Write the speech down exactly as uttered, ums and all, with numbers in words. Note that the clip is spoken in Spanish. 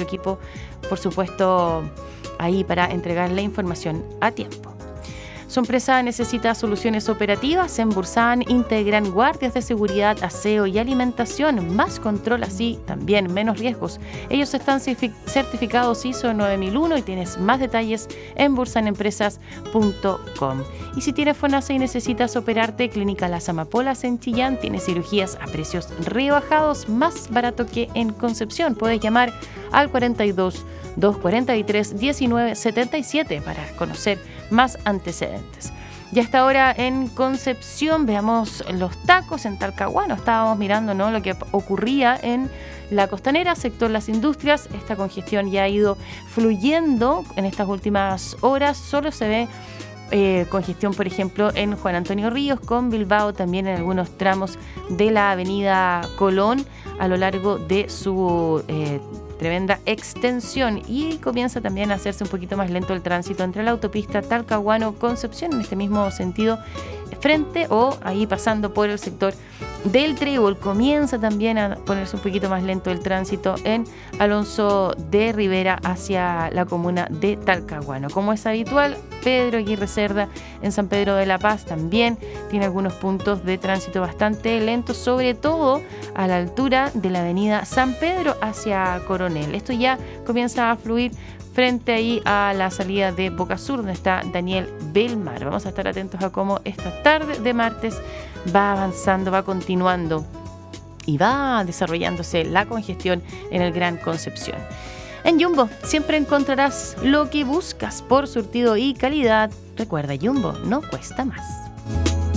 equipo, por supuesto, ahí para entregar la información a tiempo. Su empresa necesita soluciones operativas. En Bursan integran guardias de seguridad, aseo y alimentación, más control, así también menos riesgos. Ellos están certificados I S O nueve mil uno y tienes más detalles en bursan empresas punto com. Y si tienes FONASA y necesitas operarte, Clínica Las Amapolas en Chillán tiene cirugías a precios rebajados, más barato que en Concepción. Puedes llamar al cuarenta y dos, doscientos cuarenta y tres, diecinueve setenta y siete para conocer más antecedentes. Y hasta ahora en Concepción veamos los tacos en Talcahuano. Estábamos mirando, ¿no?, lo que ocurría en la costanera, sector las industrias. Esta congestión ya ha ido fluyendo en estas últimas horas. Solo se ve eh, congestión, por ejemplo, en Juan Antonio Ríos con Bilbao, también en algunos tramos de la avenida Colón a lo largo de su eh, tremenda extensión, y comienza también a hacerse un poquito más lento el tránsito entre la autopista Talcahuano-Concepción en este mismo sentido, frente o ahí pasando por el sector del Trébol. Comienza también a ponerse un poquito más lento el tránsito en Alonso de Rivera hacia la comuna de Talcahuano. Como es habitual, Pedro Aguirre Cerda en San Pedro de la Paz también tiene algunos puntos de tránsito bastante lentos, sobre todo a la altura de la avenida San Pedro hacia Coronel. Esto ya comienza a fluir frente ahí a la salida de Boca Sur, donde está Daniel Belmar. Vamos a estar atentos a cómo esta tarde de martes va avanzando, va continuando y va desarrollándose la congestión en el Gran Concepción. En Jumbo siempre encontrarás lo que buscas por surtido y calidad. Recuerda, Jumbo no cuesta más.